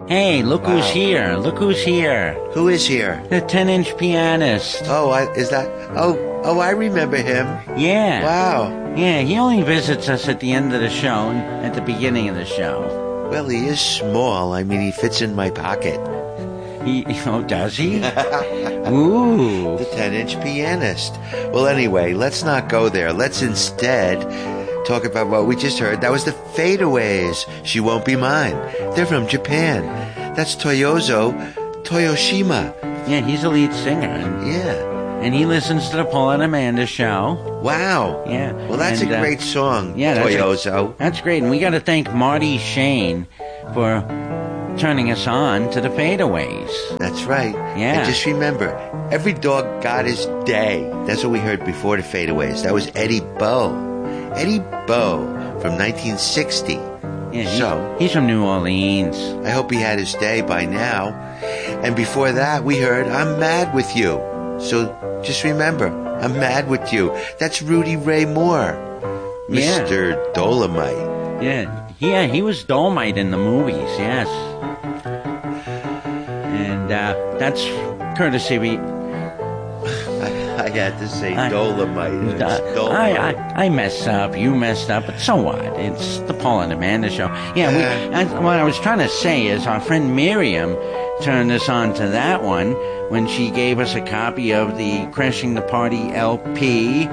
Hey, look Wow. who's here. Look who's here. Who is here? The 10-inch pianist. Oh, is that... Oh, I remember him. Yeah. Wow. Yeah, he only visits us at the end of the show and at the beginning of the show. Well, he is small. I mean, he fits in my pocket. Does he? Ooh. The 10-inch pianist. Well, anyway, let's not go there. Let's instead talk about what we just heard. That was the Fadeaways. She Won't Be Mine. They're from Japan. That's Toyozo Toyoshima. Yeah, he's a lead singer. And he listens to the Paul and Amanda show. Wow. Yeah. Well, that's a great song, Toyozo. That's great. And we got to thank Marty Shane for turning us on to the Fadeaways. That's right. Yeah. And just remember, every dog got his day. That's what we heard before the Fadeaways. That was Eddie Bo. Eddie Bo from 1960. Yeah, he's from New Orleans. I hope he had his day by now. And before that, we heard I'm Mad With You. So just remember, I'm mad with you. That's Rudy Ray Moore. Mr. Dolomite. Yeah, he was Dolomite in the movies, yes. And that's courtesy of... I had to say Dolomite. Dolomite. I messed up. You messed up. But so what? It's the Paul and Amanda show. What I was trying to say is our friend Miriam turned us on to that one when she gave us a copy of the Crashing the Party LP.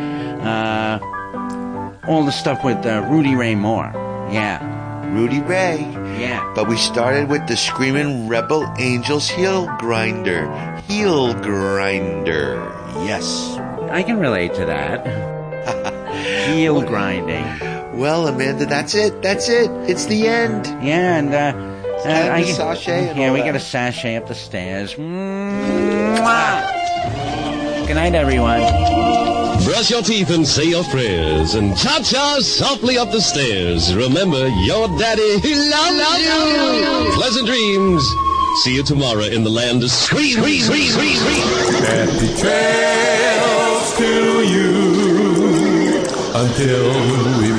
All the stuff with Rudy Ray Moore. Yeah. Rudy Ray. Yeah. But we started with the Screaming Rebel Angels Heel Grinder. Heel Grinder. Yes. I can relate to that. Heel grinding. Well, Amanda, that's it. It's the end. Yeah, and sachet. We got a sachet up the stairs. Mwah! Good night, everyone. Brush your teeth and say your prayers and cha-cha softly up the stairs. Remember, your daddy, he loves you. Pleasant dreams. See you tomorrow in the land of sweet. Happy trails to you until we